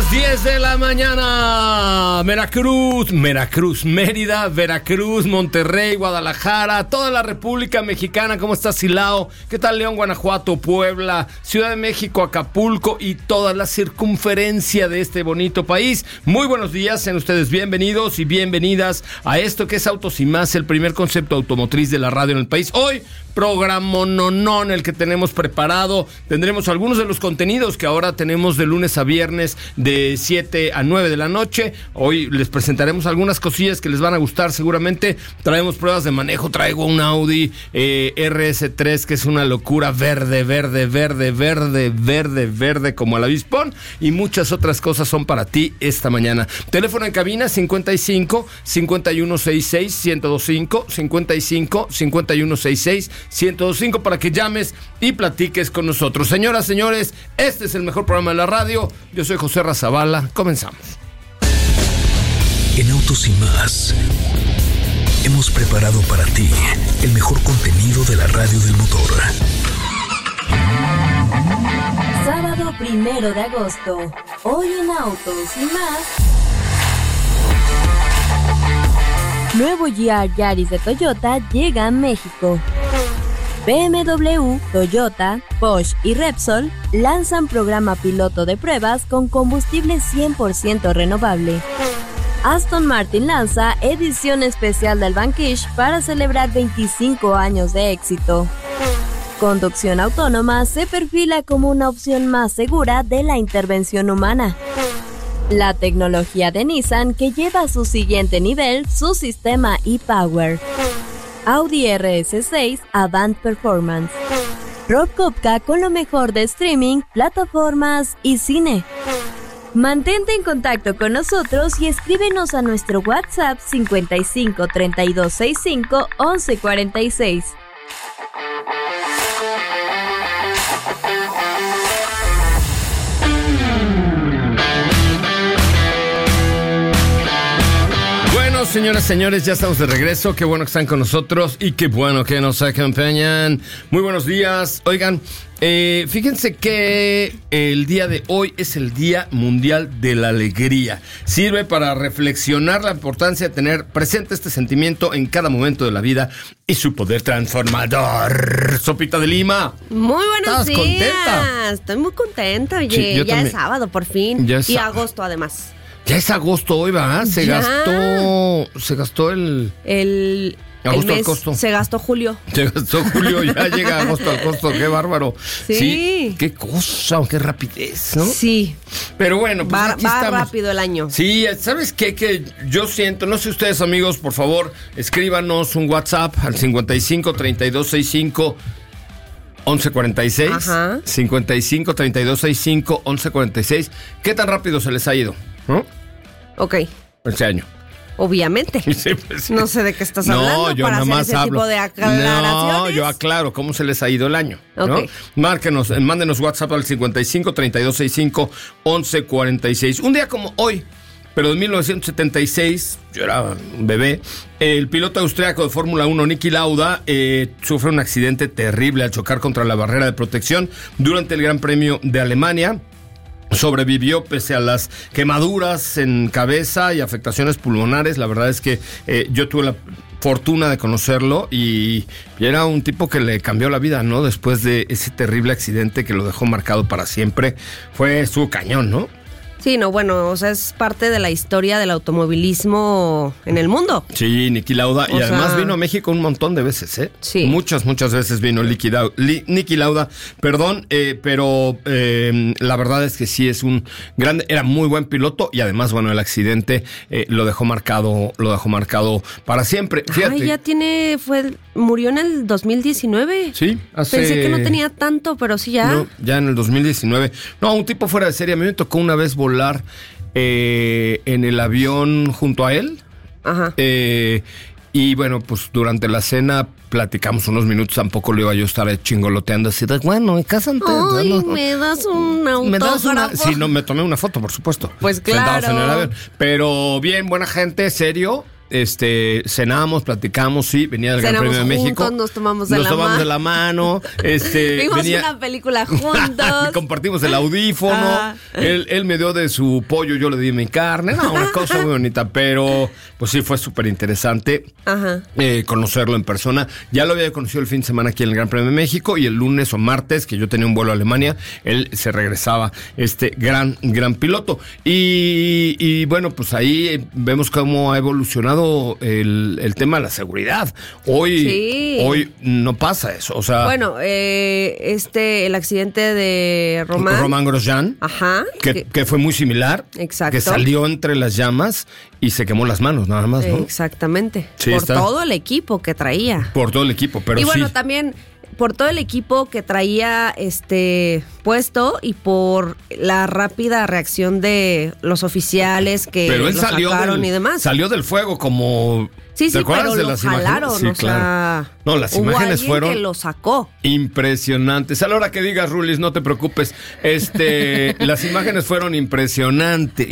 las 10 de la mañana. Veracruz, Mérida, Veracruz, Monterrey, Guadalajara, toda la República Mexicana. ¿Cómo está Silao? ¿Qué tal León, Guanajuato, Puebla, Ciudad de México, Acapulco y toda la circunferencia de este bonito país? Muy buenos días, sean ustedes bienvenidos y bienvenidas a esto que es Autos y Más, el primer concepto automotriz de la radio en el país. Hoy, programononón el que tenemos preparado. Tendremos algunos de los contenidos que ahora tenemos de lunes a viernes de 7 a 9 de la noche. Hoy les presentaremos algunas cosillas que les van a gustar seguramente. Traemos pruebas de manejo. Traigo un Audi RS3 que es una locura, verde como el avispón, y muchas otras cosas son para ti esta mañana. Teléfono en cabina 55 5166 1025 55 5166 1025 para que llames y platiques con nosotros. Señoras, señores, este es el mejor programa de la radio. Yo soy José Razabala. Comenzamos. En Autos y Más hemos preparado para ti el mejor contenido de la radio del motor. Sábado 1 de agosto. Hoy en Autos y Más. Nuevo GR Yaris de Toyota llega a México. BMW, Toyota, Bosch y Repsol lanzan programa piloto de pruebas con combustible 100% renovable. Aston Martin lanza edición especial del Vanquish para celebrar 25 años de éxito. Conducción autónoma se perfila como una opción más segura de la intervención humana. La tecnología de Nissan que lleva a su siguiente nivel su sistema e-Power. Audi RS6 Avant Performance. Rob Kupka con lo mejor de streaming, plataformas y cine. Mantente en contacto con nosotros y escríbenos a nuestro WhatsApp 55 32 65 11 46. Señoras, señores, ya estamos de regreso. Qué bueno que están con nosotros y qué bueno que nos acompañan. Muy buenos días. Oigan, fíjense que el día de hoy es el Día Mundial de la Alegría. Sirve para reflexionar la importancia de tener presente este sentimiento en cada momento de la vida y su poder transformador. Sopita de Lima. Muy buenos días. ¿Estás contenta? Estoy muy contenta. Oye, sí, ya también. Es sábado por fin. Y agosto además. Ya es agosto hoy, ¿verdad? Se gastó el agosto mes, al costo. Se gastó julio. Se gastó julio, ya llega agosto al costo. Qué bárbaro. Sí. Qué cosa, qué rapidez, ¿no? Sí. Pero bueno, pues aquí va estamos. Rápido el año. Sí, ¿sabes qué? Que yo siento, no sé ustedes, amigos, por favor, escríbanos un WhatsApp al 55 32 65 1146. Ajá. 55 32 65 1146. ¿Qué tan rápido se les ha ido? ¿No? Ok. Este año. Obviamente. Sí, pues sí. No sé de qué estás hablando yo para nada hacer más ese tipo de aclaraciones. No, yo aclaro cómo se les ha ido el año, ¿no? Okay. Mándenos WhatsApp al 55 32 65 1146. Un día como hoy, pero en 1976, yo era un bebé, el piloto austriaco de Fórmula 1, Niki Lauda, sufre un accidente terrible al chocar contra la barrera de protección durante el Gran Premio de Alemania. Sobrevivió pese a las quemaduras en cabeza y afectaciones pulmonares. La verdad es que yo tuve la fortuna de conocerlo y era un tipo que le cambió la vida, ¿no? Después de ese terrible accidente que lo dejó marcado para siempre. Estuvo cañón, ¿no? Sí, no, bueno, o sea, es parte de la historia del automovilismo en el mundo. Sí, Niki Lauda, y además vino a México un montón de veces, ¿eh? Sí. Muchas veces vino Niki Lauda, perdón, pero la verdad es que sí es un grande, era muy buen piloto y además, bueno, el accidente lo dejó marcado para siempre. Fíjate. Ay, murió en el 2019. Sí, Pensé que no tenía tanto, pero sí ya. No, ya en el 2019. No, un tipo fuera de serie. A mí me tocó una vez volar en el avión junto a él. Ajá. Y bueno, pues durante la cena platicamos unos minutos, tampoco le iba yo a estar chingoloteando así de, bueno, cásate. Ay, ¿no? ¿me das un autógrafo? Sí, no, me tomé una foto, por supuesto. Pues claro. En el avión. Pero bien, buena gente, serio. cenamos, platicamos, sí, venía del Gran Premio de México. Nos tomamos de la mano. Vimos una película juntos. Compartimos el audífono. Él me dio de su pollo, yo le di mi carne. No, una cosa muy bonita, pero pues sí, fue súper interesante conocerlo en persona. Ya lo había conocido el fin de semana aquí en el Gran Premio de México y el lunes o martes, que yo tenía un vuelo a Alemania, él se regresaba, gran piloto. Y bueno, pues ahí vemos cómo ha evolucionado el tema de la seguridad. Hoy no pasa eso, o sea... Bueno, el accidente de Romain Grosjean, que fue muy similar. Exacto. Que salió entre las llamas y se quemó las manos, nada más, ¿no? Exactamente. Sí, todo el equipo que traía. Por todo el equipo, pero y bueno, también... por todo el equipo que traía puesto y por la rápida reacción de los oficiales que pero él lo salió sacaron y demás. Salió del fuego como... Sí, ¿te acuerdas pero de lo las jalaron, imágenes? Sí, claro. No, las imágenes fueron... que lo sacó. Impresionantes. A la hora que digas, Rulis, no te preocupes. Las imágenes fueron impresionantes.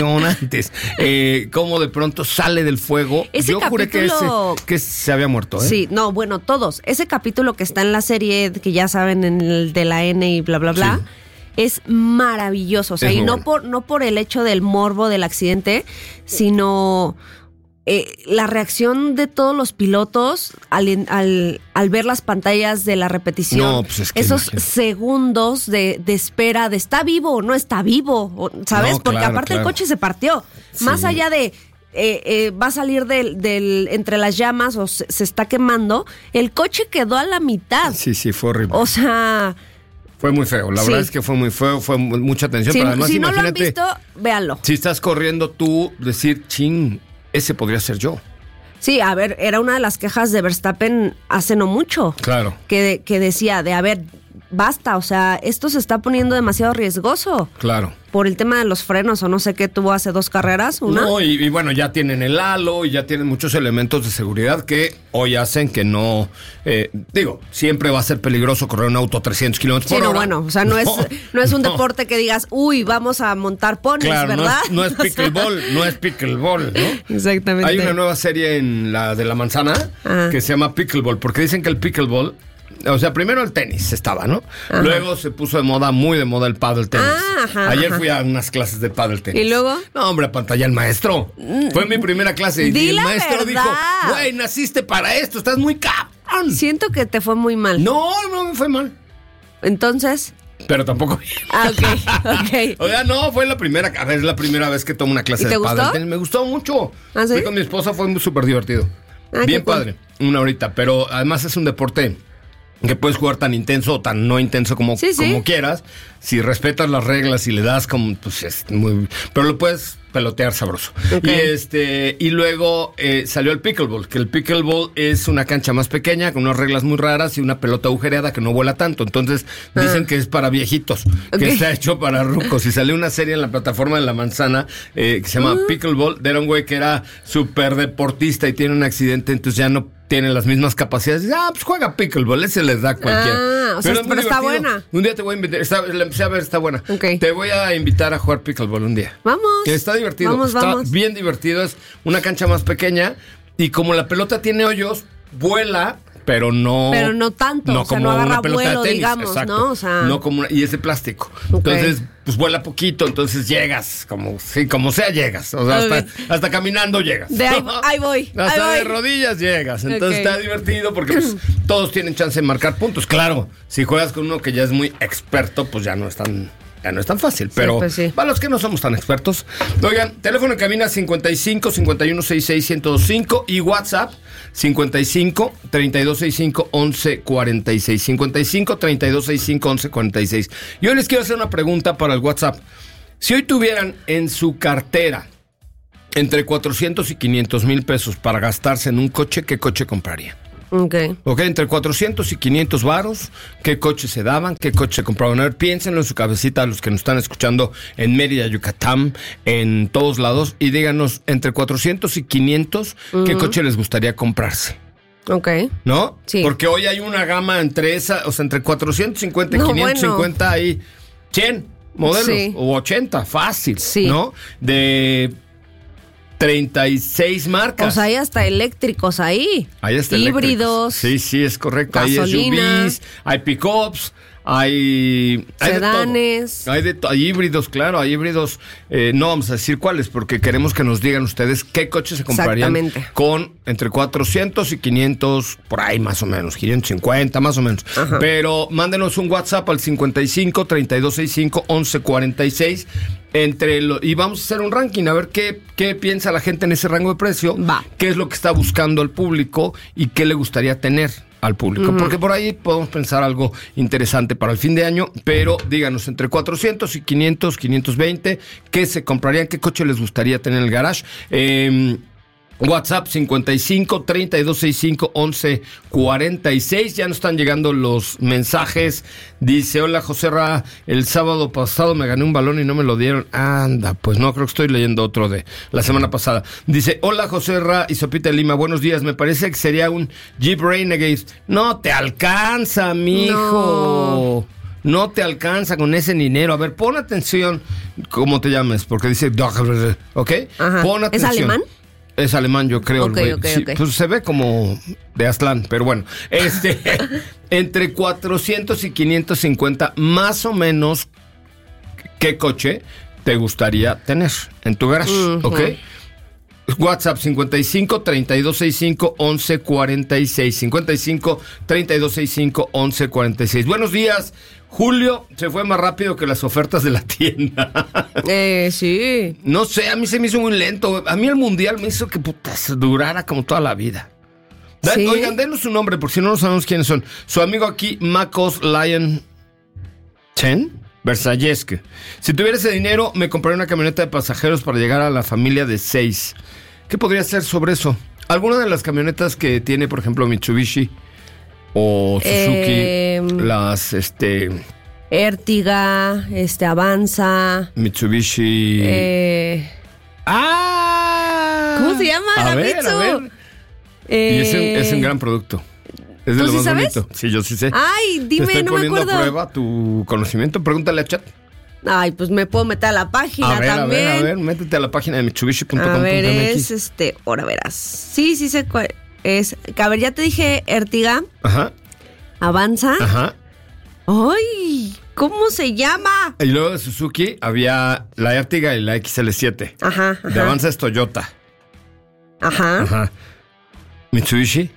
Cómo de pronto sale del fuego. Yo juré que se había muerto, ¿eh? Sí, no, bueno, todos. Ese capítulo que está en la serie, que ya saben, en el de la N y bla, bla, bla... Sí. Es maravilloso. O sea, y no por el hecho del morbo del accidente, sino... la reacción de todos los pilotos al ver las pantallas de la repetición, pues es que esos segundos de espera de está vivo o no está vivo, ¿sabes? No, porque aparte el coche se partió. Sí. Más allá de va a salir del entre las llamas o se está quemando, el coche quedó a la mitad. Sí, fue horrible. O sea... fue muy feo, la verdad es que fue muy feo, fue mucha tensión, pero además si no imagínate, lo han visto, véanlo. Si estás corriendo tú, decir, ese podría ser yo. Sí, a ver, era una de las quejas de Verstappen hace no mucho. Claro. Que decía basta, o sea, esto se está poniendo demasiado riesgoso. Claro. Por el tema de los frenos o no sé qué tuvo hace 2 carreras, una. No, y bueno, ya tienen el halo y ya tienen muchos elementos de seguridad que hoy hacen que no... siempre va a ser peligroso correr un auto a 300 kilómetros por hora. Bueno, o sea, no es un deporte que digas, vamos a montar ponis, claro, ¿verdad? No es pickleball, ¿no? Exactamente. Hay una nueva serie en la de la manzana que se llama Pickleball, porque dicen que el pickleball... O sea, primero el tenis estaba, ¿no? Ajá. Luego se puso muy de moda el paddle tenis. Ayer fui a unas clases de paddle tenis. ¿Y luego? No, hombre, pantalla el maestro. Fue mi primera clase. Y el maestro dijo, güey, naciste para esto, estás muy cabrón. Siento que te fue muy mal. No me fue mal. Entonces... Pero tampoco. Ok. O sea, no, fue la primera vez que tomo una clase de paddle tenis. Me gustó mucho. ¿Ah, sí? Fui con mi esposa, fue súper divertido. Bien padre, una horita. Pero además es un deporte... que puedes jugar tan intenso o tan no intenso como quieras. Si respetas las reglas y le das como, pues es muy... Pero lo puedes pelotear sabroso. Okay. Y luego salió el pickleball, que el pickleball es una cancha más pequeña, con unas reglas muy raras y una pelota agujereada que no vuela tanto. Entonces dicen que es para viejitos, que está hecho para rucos. Y salió una serie en la plataforma de La Manzana que se llama Pickleball. Era un güey que era súper deportista y tiene un accidente, entonces ya no tienen las mismas capacidades. Pues juega pickleball, ese les da cualquiera. Pero está buena. Un día te voy a invitar, la empecé a ver, está buena. Okay. Te voy a invitar a jugar pickleball un día. Vamos. Está divertido, vamos. Bien divertido, es una cancha más pequeña y como la pelota tiene hoyos, vuela, pero no tanto, no, o sea, como no agarra una pelota vuelo, de tenis, digamos, exacto, ¿no? O sea, no como y es de plástico. Okay. Entonces, pues vuela poquito, entonces llegas, como sea llegas, o sea, hasta caminando llegas. Ahí voy. Hasta de rodillas llegas. Entonces está divertido porque pues, todos tienen chance de marcar puntos. Claro, si juegas con uno que ya es muy experto, pues ya no es tan fácil, pero para los que no somos tan expertos. Oigan, teléfono en cabina 55 51 66 1025 y WhatsApp 55 32 65 11 46. 55 32 65 11 46. Yo les quiero hacer una pregunta para el WhatsApp. Si hoy tuvieran en su cartera entre 400 y 500 mil pesos para gastarse en un coche, ¿qué coche compraría? Ok, entre 400 y 500 varos, ¿qué coche se daban? ¿Qué coche se compraban? A ver, piénsenlo en su cabecita los que nos están escuchando en Mérida, Yucatán, en todos lados, y díganos, entre 400 y 500, ¿qué coche les gustaría comprarse? Ok. ¿No? Sí. Porque hoy hay una gama entre 450 y 550 hay 100 modelos, o 80, fácil, ¿no? De 36 marcas. O sea, hay hasta eléctricos ahí. Hay hasta híbridos. Sí, es correcto. Gasolina. Hay SUVs, hay pickups, hay sedanes. Hay híbridos, claro, hay híbridos. No vamos a decir cuáles, porque queremos que nos digan ustedes qué coches se comprarían con entre 400 y 500, por ahí más o menos, 550 más o menos. Ajá. Pero mándenos un WhatsApp al 55 3265 1146 y vamos a hacer un ranking, a ver qué piensa la gente en ese rango de precio, qué es lo que está buscando el público y qué le gustaría tener al público, porque por ahí podemos pensar algo interesante para el fin de año, pero díganos, entre 400 y 500, 520, ¿qué se comprarían? ¿Qué coche les gustaría tener en el garage? WhatsApp 55 3265 1146. Ya nos están llegando los mensajes. Dice: hola Joserra, el sábado pasado me gané un balón y no me lo dieron. Anda, pues no, creo que estoy leyendo otro de la semana pasada. Dice: hola Joserra y Sopita de Lima, buenos días, me parece que sería un Jeep Renegade. No te alcanza, mijo. No te alcanza con ese dinero. A ver, pon atención cómo te llames, porque dice, ¿ok? Ajá. Pon atención. ¿Es alemán? Es alemán, yo creo. Okay. Pues se ve como de Aztlán, pero bueno. Entre 400 y 550, más o menos, ¿qué coche te gustaría tener en tu garage? ¿Ok? WhatsApp 55 3265 1146. 55 3265 1146. Buenos días. Julio se fue más rápido que las ofertas de la tienda. Sí. No sé, a mí se me hizo muy lento. A mí el mundial me hizo que durara como toda la vida. ¿Sí? Oigan, denos su nombre, por si no sabemos quiénes son. Su amigo aquí, Macos Lion Chen Versalleske. Si tuviera ese dinero, me compraría una camioneta de pasajeros para llegar a la familia de 6. ¿Qué podría hacer sobre eso? ¿Alguna de las camionetas que tiene, por ejemplo, Mitsubishi o Suzuki, las Ertiga, Avanza, Mitsubishi? ¿Cómo se llama? A ver. Y es un gran producto. Es de lo más bonito. Sí, yo sí sé. Ay, dime, Te estoy no me acuerdo. poniendo a prueba tu conocimiento. Pregúntale a chat. Ay, pues me puedo meter a la página también. A ver, métete a la página de Mitsubishi.com. A ver, ahora verás. Sí sé cuál es. A ver, ya te dije Ertiga. Ajá. Avanza. Ajá. ¡Ay! ¿Cómo se llama? Y luego de Suzuki había la Ertiga y la XL7. Ajá. De Avanza es Toyota. Ajá. Mitsubishi.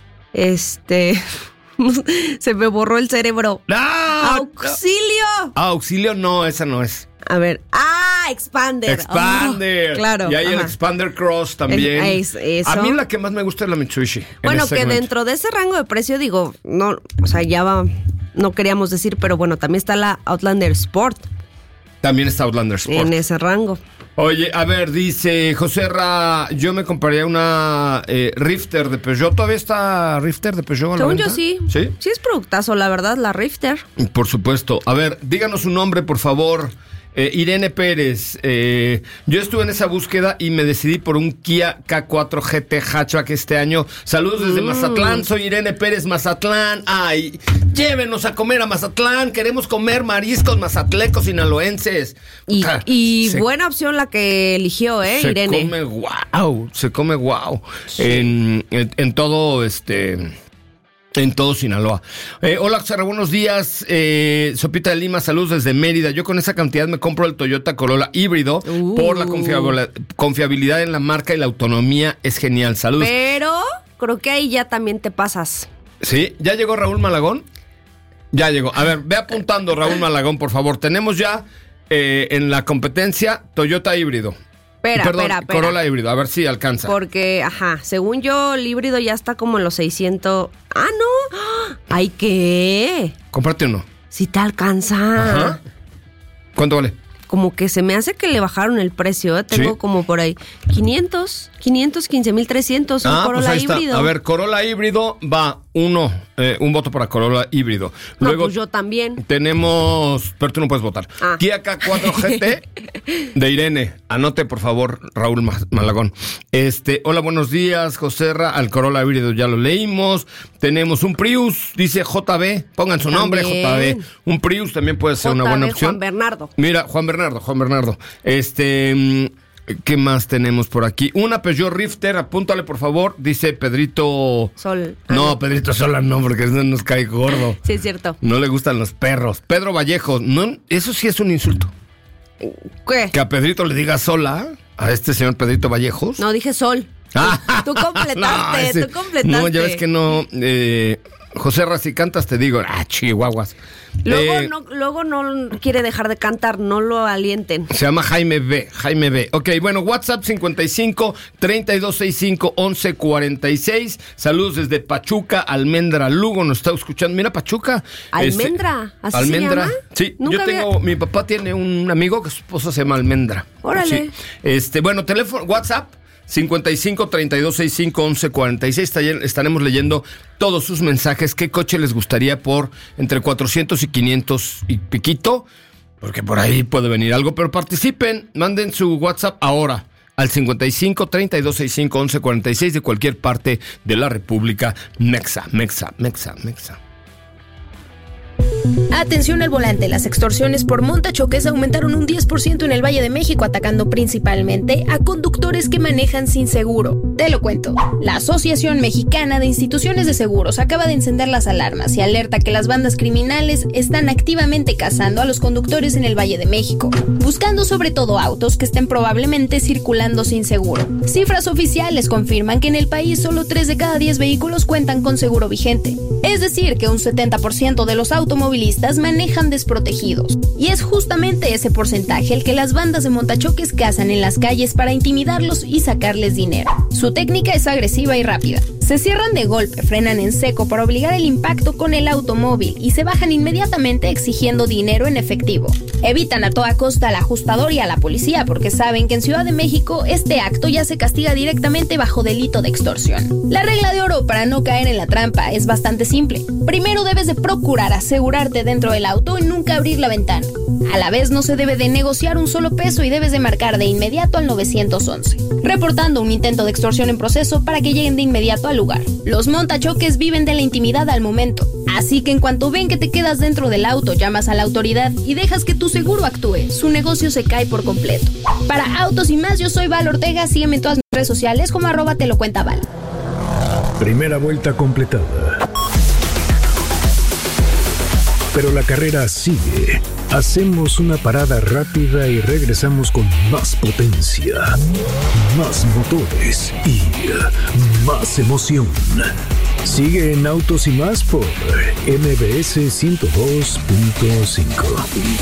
Se me borró el cerebro. ¡Ah! ¡Auxilio! Auxilio no, esa no es. A ver. Expander. Expander. Claro. Y hay el Expander Cross también. Eso. A mí la que más me gusta es la Mitsubishi. Bueno, que dentro de ese rango de precio, digo, no, o sea, no queríamos decir, pero bueno, también está la Outlander Sport. También está Outlander Sport. En ese rango. Oye, a ver, dice Joserra, yo me compraría una Rifter de Peugeot. ¿Todavía está Rifter de Peugeot a la venta? Según yo sí. ¿Sí? Sí es productazo, la verdad, la Rifter. Por supuesto. A ver, díganos su nombre, por favor. Irene Pérez, yo estuve en esa búsqueda y me decidí por un Kia K4 GT hatchback este año. Saludos desde Mazatlán, soy Irene Pérez, Mazatlán. Ay, llévenos a comer a Mazatlán, queremos comer mariscos mazatlecos sinaloenses. Y buena opción la que eligió, Irene. Se come guau. Sí. En todo en todo Sinaloa. Hola, Sara, buenos días. Sopita de Lima, saludos desde Mérida. Yo con esa cantidad me compro el Toyota Corolla híbrido por la confiabilidad en la marca y la autonomía es genial. Saludos. Pero creo que ahí ya también te pasas. ¿Sí? ¿Ya llegó Raúl Malagón? Ya llegó. A ver, ve apuntando, Raúl Malagón, por favor. Tenemos ya en la competencia Toyota híbrido. Espera. Corolla híbrido, a ver si alcanza. Porque, según yo, el híbrido ya está como en los 600. ¡Ah, no! ¡Ay, qué! Cómprate uno. Si te alcanza. Ajá. ¿Cuánto vale? Como que se me hace que le bajaron el precio, Tengo como por ahí 15,300 un Corolla pues híbrido. A ver, Corolla híbrido va un voto para Corolla híbrido. Luego pues yo también. Tenemos, pero tú no puedes votar. Kia K4 GT de Irene. Anote, por favor, Raúl Malagón. Hola, buenos días, Joserra. Al Corolla híbrido ya lo leímos. Tenemos un Prius, dice JB. Pongan su nombre, JB. Un Prius también puede ser una buena opción. Juan Bernardo. Mira, Juan Bernardo. ¿Qué más tenemos por aquí? Una Peugeot Rifter, apúntale por favor, dice Pedrito Sol. No, Pedrito Sola no, porque eso nos cae gordo. Sí, es cierto. No le gustan los perros. Pedro Vallejo, no, eso sí es un insulto. ¿Qué? Que a Pedrito le diga Sola, a este señor Pedrito Vallejos. No, dije Sol. Tú completaste, tú completaste. No, ya ves que no. José Ra, si cantas te digo, chihuahuas. Luego no quiere dejar de cantar, no lo alienten. Se llama Jaime B. Ok, bueno, WhatsApp 55-3265-1146. Saludos desde Pachuca, Almendra, Lugo, nos está escuchando. Mira, Pachuca. ¿Almendra? ¿Así Almendra. se llama? Sí, mi papá tiene un amigo que su esposa se llama Almendra. Órale. Sí. Bueno, teléfono, WhatsApp 55-3265-1146. Estaremos leyendo todos sus mensajes. ¿Qué coche les gustaría por entre 400 y 500 y piquito? Porque por ahí puede venir algo. Pero participen, manden su WhatsApp ahora al 55-3265-1146 de cualquier parte de la República Mexa. Atención al volante, las extorsiones por montachoques aumentaron un 10% en el Valle de México, atacando principalmente a conductores que manejan sin seguro. Te lo cuento. La Asociación Mexicana de Instituciones de Seguros acaba de encender las alarmas y alerta que las bandas criminales están activamente cazando a los conductores en el Valle de México, buscando sobre todo autos que estén probablemente circulando sin seguro. Cifras oficiales confirman que en el país solo 3 de cada 10 vehículos cuentan con seguro vigente, es decir, que un 70% de los automovilistas manejan desprotegidos. Y es justamente ese porcentaje el que las bandas de montachoques cazan en las calles para intimidarlos y sacarles dinero. Su técnica es agresiva y rápida. Se cierran de golpe, frenan en seco para obligar el impacto con el automóvil y se bajan inmediatamente exigiendo dinero en efectivo. Evitan a toda costa al ajustador y a la policía porque saben que en Ciudad de México este acto ya se castiga directamente bajo delito de extorsión. La regla de oro para no caer en la trampa es bastante simple. Primero debes de procurar asegurarte dentro del auto y nunca abrir la ventana. A la vez no se debe de negociar un solo peso y debes de marcar de inmediato al 911, reportando un intento de extorsión en proceso para que lleguen de inmediato al lugar. Los montachoques viven de la intimidad al momento, así que en cuanto ven que te quedas dentro del auto, llamas a la autoridad y dejas que tu seguro actúe, su negocio se cae por completo. Para Autos y Más, yo soy Val Ortega, sígueme en todas mis redes sociales como @telocuentaval. Primera vuelta completada. Pero la carrera sigue. Hacemos una parada rápida y regresamos con más potencia, más motores y más emoción. Sigue en Autos y Más por MBS 102.5.